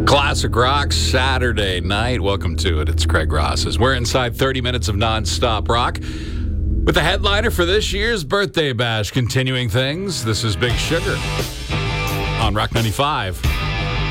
Classic rock Saturday night. Welcome to it. It's Craig Ross's. We're inside 30 minutes of nonstop rock with the headliner for this year's birthday bash. Continuing things, this is Big Sugar on Rock 95.